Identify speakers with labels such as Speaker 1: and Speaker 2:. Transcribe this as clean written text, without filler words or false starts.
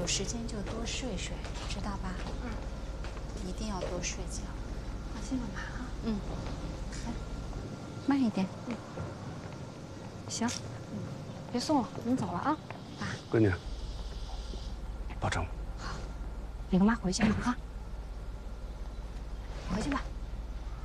Speaker 1: 有时间就多睡睡，知道吧？嗯，一定要多睡觉。
Speaker 2: 放心吧，妈啊。
Speaker 1: 嗯，来，慢一点。
Speaker 2: 嗯，行，别送了，我们走了啊。
Speaker 1: 爸，
Speaker 3: 闺女，保重。
Speaker 2: 好，你跟妈回去吧啊。
Speaker 1: 回去吧。